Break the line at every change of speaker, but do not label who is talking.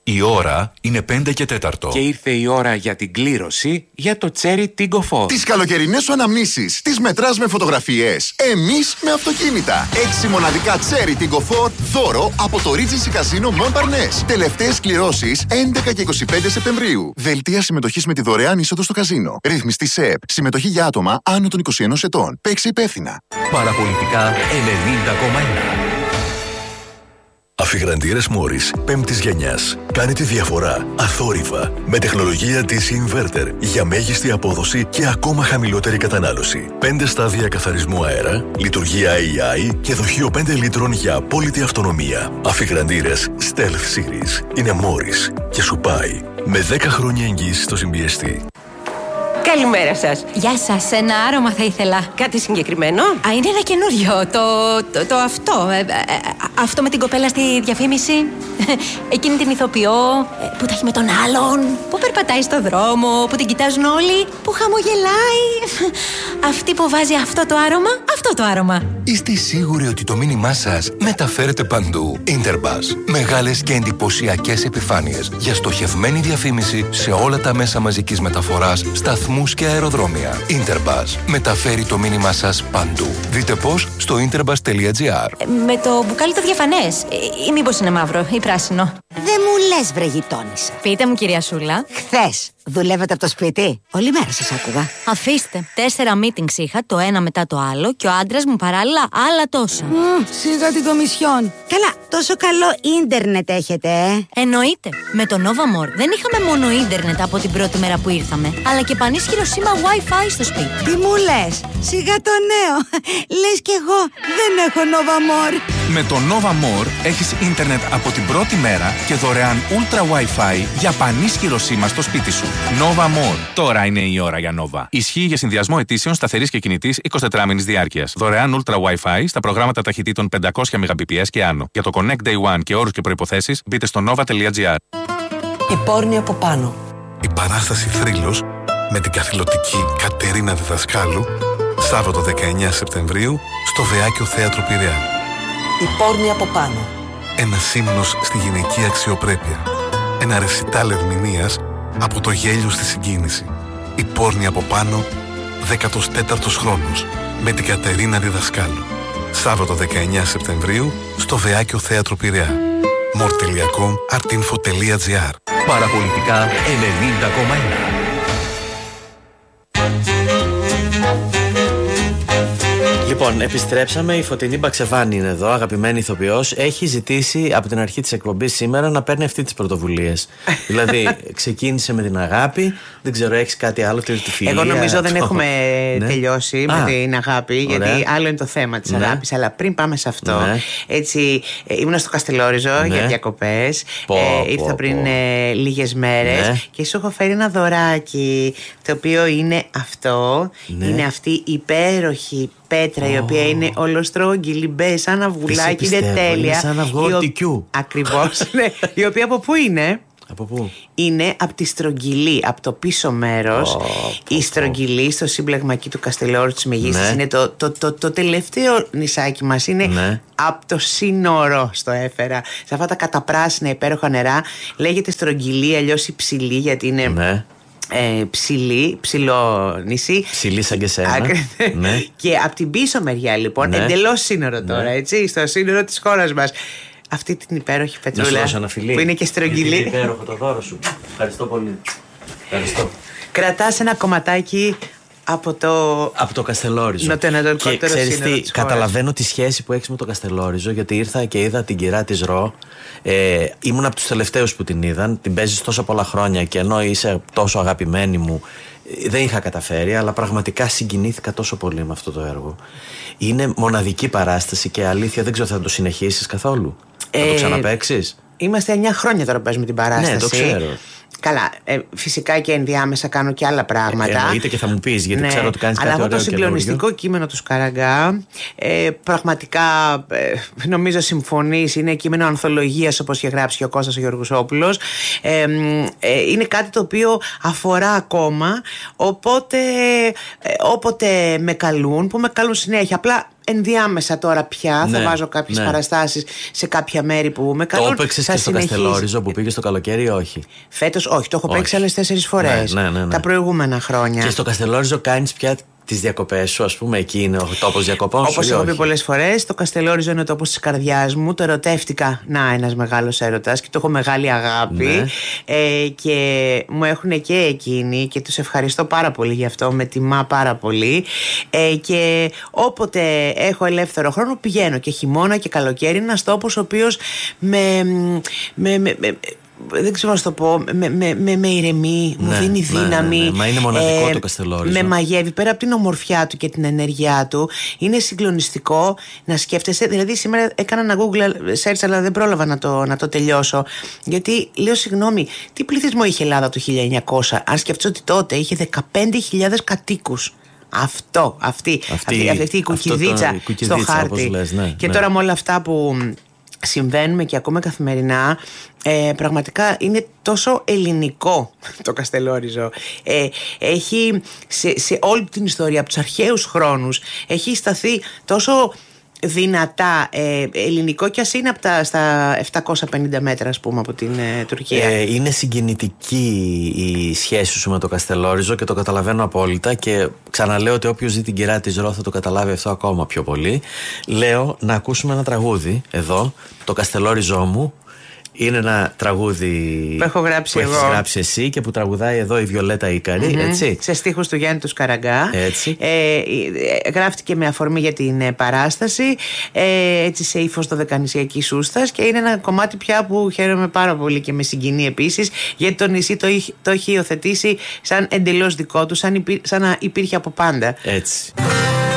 Η ώρα είναι 5 και 4.
Και ήρθε η ώρα για την κλήρωση για το Cherry Tiggo 4.
Τις καλοκαιρινές σου αναμνήσεις τις μετράς με φωτογραφίες. Εμείς με αυτοκίνητα. 6 μοναδικά Cherry Tiggo 4 δώρο από το Regency Casino Montparnasse. Τελευταίες κληρώσεις 11 και 25 Σεπτεμβρίου. Δελτία συμμετοχής με τη δωρεάν είσοδο στο καζίνο. Ρύθμιστη ΣΕΠ. Συμμετοχή για άτομα άνω των 21 ετών. Παίξε υπεύθυνα.
Παραπολιτικά 90,1. Αφιγραντήρες Μόρις 5ης γενιάς. Κάνει τη διαφορά αθόρυβα με τεχνολογία DC Inverter για μέγιστη απόδοση και ακόμα χαμηλότερη κατανάλωση. 5 στάδια καθαρισμού αέρα, λειτουργία AI και δοχείο 5 λίτρων για απόλυτη αυτονομία. Αφιγραντήρες Stealth Series είναι Μόρις και σου πάει με 10 χρόνια εγγύηση στο συμπιεστή.
Καλημέρα σας.
Γεια σας, ένα άρωμα θα ήθελα.
Κάτι συγκεκριμένο?
Είναι ένα καινούριο. Το αυτό. Αυτό με την κοπέλα στη διαφήμιση. Εκείνη την ηθοποιό που τα έχει με τον άλλον. Που περπατάει στο δρόμο, που την κοιτάζουν όλοι. Που χαμογελάει. Αυτή που βάζει αυτό το άρωμα, αυτό το άρωμα.
Είστε σίγουροι ότι το μήνυμά σας μεταφέρετε παντού? Interbus. Μεγάλες και εντυπωσιακές επιφάνειες για στοχευμένη διαφήμιση σε όλα τα μέσα μαζικής μεταφοράς, σταθμούς και αεροδρόμια. Interbus. Μεταφέρει το μήνυμά σας παντού. Δείτε πώς στο interbus.gr.
Με το μπουκάλι το διαφανές. Ή μήπως είναι μαύρο ή πράσινο?
Δεν μου λες, βρε γειτόνισσα.
Πείτε μου, κυρία Σούλα.
Χθες δουλεύετε από το σπίτι? Όλη μέρα σας άκουγα.
Αφήστε. 4 meetings είχα, το ένα μετά το άλλο, και ο άντρας μου παράλληλα άλλα τόσα.
Σιγά την κομισιόν. Καλά, τόσο καλό ίντερνετ έχετε,
Εννοείται. Με το Nova More δεν είχαμε μόνο ίντερνετ από την πρώτη μέρα που ήρθαμε, αλλά και πανίσχυρο σήμα Wi-Fi στο σπίτι.
Τι μου λες? Σιγά το νέο. Λες κι εγώ δεν έχω Nova More.
Με το Nova More έχεις ίντερνετ από την πρώτη μέρα και δωρεάν Ultra Wi-Fi για πανίσχυρο σήμα στο σπίτι σου. Nova More. Τώρα είναι η ώρα για Nova. Ισχύει για συνδυασμό ετήσεων σταθερής και κινητής 24 μήνης διάρκειας. Δωρεάν Ultra Wi-Fi στα προγράμματα ταχυτήτων 500 Mbps και άνω. Για το Connect Day One και όρους και προϋποθέσεις μπείτε στο nova.gr.
Η πόρνη από πάνω.
Η παράσταση Θρύλος με την καθηλωτική Κατερίνα Διδασκάλου Σάββατο 19 Σεπτεμβρίου στο Βεάκιο Θέατρο Πειραιά.
Η πόρνη από πάνω.
Ένας ύμνος στη γυναική αξιοπρέπεια. Ένα ρεσιτάλ ερμηνείας από το γέλιο στη συγκίνηση. Η πόρνη από πάνω, 14ος χρόνος, με την Κατερίνα Διδασκάλου. Σάββατο 19 Σεπτεμβρίου στο Βεάκιο Θέατρο Πειραιά. more.com artinfo.gr.
Παραπολιτικά 90,1.
Λοιπόν, επιστρέψαμε. Η Φωτεινή Μπαξεβάνη είναι εδώ, αγαπημένη ηθοποιός. Έχει ζητήσει από την αρχή της εκπομπής σήμερα να παίρνει αυτή τις πρωτοβουλίες. Δηλαδή, ξεκίνησε με την αγάπη. Δεν ξέρω, έχεις κάτι άλλο, τη φιλία?
Εγώ νομίζω δεν έχουμε τελειώσει με την αγάπη, γιατί άλλο είναι το θέμα της αγάπης. Αλλά πριν πάμε σε αυτό, έτσι, ήμουν στο Καστελόριζο για διακοπές. Ήρθα πριν λίγες μέρες και σου έχω φέρει ένα δωράκι, το οποίο είναι αυτό. Είναι αυτή η υπέροχη πέτρα, η οποία είναι ολοστρόγγυλη, μπε, σαν αυγουλάκι, είναι τέλεια.
Σαν αυγό τικιού.
Ακριβώς. Η οποία από πού είναι?
Από πού?
Είναι από τη στρογγυλή, από το πίσω μέρος. Η στρογγυλή στο σύμπλεγμα εκεί του Καστελόριζου της Μεγίστης είναι το τελευταίο νησάκι μας. Είναι από το σύνορο, στο έφερα. Σε αυτά τα καταπράσινα υπέροχα νερά. Λέγεται στρογγυλή, αλλιώς η ψηλή, γιατί είναι ψηλό νησί.
Ψηλή σαν και σένα.
Και από την πίσω μεριά, λοιπόν, εντελώς σύνορο τώρα, έτσι, στο σύνορο της χώρας μας. Αυτή την υπέροχη πετρούλα που είναι και στρογγυλή.
Είναι υπέροχο το δώρο σου. Ευχαριστώ πολύ. Ευχαριστώ.
Κρατάς ένα κομματάκι από το
Καστελόριζο.
Και
ξέρεις τι, καταλαβαίνω τη σχέση που έχεις με το Καστελόριζο, γιατί ήρθα και είδα την κυρά της Ρο. Ήμουν από τους τελευταίους που την είδαν. Την παίζεις τόσα πολλά χρόνια και ενώ είσαι τόσο αγαπημένη μου, δεν είχα καταφέρει, αλλά πραγματικά συγκινήθηκα τόσο πολύ με αυτό το έργο. Είναι μοναδική παράσταση και αλήθεια δεν ξέρω, θα το συνεχίσεις καθόλου? Θα το ξαναπαίξεις?
Είμαστε 9 χρόνια τώρα που παίζουμε την παράσταση.
Ναι, το ξέρω.
Καλά, φυσικά και ενδιάμεσα κάνω και άλλα πράγματα.
Εννοείται και θα μου πεις, γιατί ξέρω ότι κάνεις κάτι ωραίο.
Αλλά αυτό το συγκλονιστικό κείμενο του Σκαραγκά, πραγματικά νομίζω συμφωνείς, είναι κείμενο ανθολογίας, όπως είχε γράψει και ο Κώστας ο Γεωργουσόπουλος. Είναι κάτι το οποίο αφορά ακόμα, οπότε όποτε με καλούν, που με καλούν συνέχεια, απλά ενδιάμεσα τώρα πια θα βάζω κάποιες παραστάσεις σε κάποια μέρη που με καλούν.
Το έπαιξες και στο Καστελόριζο που πήγε στο καλοκαίρι, όχι?
Φέτος όχι, το έχω παίξει άλλες 4 φορές τα προηγούμενα χρόνια.
Και στο Καστελόριζο κάνεις πια τις διακοπές σου, ας πούμε, εκεί είναι ο τόπος διακοπών σου?
Όπως έχω πει πολλές φορές, το Καστελόριζο είναι ο τόπος της καρδιάς μου. Το ερωτεύτηκα, ένας μεγάλος έρωτας, και το έχω μεγάλη αγάπη. Και μου έχουν και εκείνοι και τους ευχαριστώ πάρα πολύ γι' αυτό, με τιμά πάρα πολύ. Και όποτε έχω ελεύθερο χρόνο πηγαίνω, και χειμώνα και καλοκαίρι. Είναι ένας τόπος ο οποίος δεν ξέρω να σου το πω, με ηρεμεί, μου δίνει δύναμη.
Μα είναι μοναδικό το Καστελόριζο.
Με μαγεύει, πέρα από την ομορφιά του και την ενέργειά του. Είναι συγκλονιστικό να σκέφτεσαι. Δηλαδή, σήμερα έκανα ένα Google search, αλλά δεν πρόλαβα να το τελειώσω. Γιατί λέω, συγγνώμη, τι πληθυσμό είχε η Ελλάδα το 1900, αν σκεφτείς ότι τότε είχε 15.000 κατοίκους. Αυτή η κουκκιδίτσα στο χάρτη. Και τώρα με όλα αυτά που συμβαίνουμε και ακούμε καθημερινά, πραγματικά είναι τόσο ελληνικό το Καστελόριζο. Έχει σε όλη την ιστορία, από τους αρχαίους χρόνους, έχει σταθεί τόσο δυνατά ελληνικό, κι ας είναι στα 750 μέτρα, ας πούμε, από την Τουρκία.
Είναι συγκινητική η σχέση σου με το Καστελόριζο και το καταλαβαίνω απόλυτα, και ξαναλέω ότι όποιος δει την κυρά της Ρο θα το καταλάβει αυτό ακόμα πιο πολύ. Λέω να ακούσουμε ένα τραγούδι εδώ, το Καστελόριζό μου. Είναι ένα τραγούδι
που έχω γράψει
έχεις γράψει εσύ και που τραγουδάει εδώ η Βιολέτα Ίκαρη, έτσι.
Σε στίχους του Γιάννη του Σκαραγκά.
Έτσι.
Γράφτηκε με αφορμή για την παράσταση, έτσι σε ύφος δωδεκανησιακής σούστας, και είναι ένα κομμάτι πια που χαίρομαι πάρα πολύ και με συγκινεί επίσης, γιατί το νησί το έχει υιοθετήσει σαν εντελώς δικό του, σαν να υπήρχε από πάντα.
Έτσι.